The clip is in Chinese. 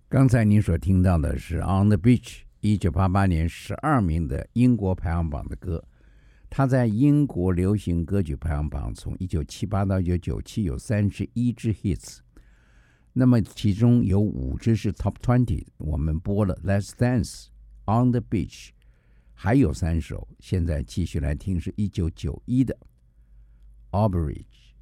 刚才您所听到的是《On the Beach》，1988年12名的英国排行榜的歌。它在英国流行歌曲排行榜从1978到1997有31支 hits， 那么其中有5支是 Top 20， 我们播了《Let's Dance》、《On the Beach》，还有3首，现在继续来听是1991的《Aubrey》。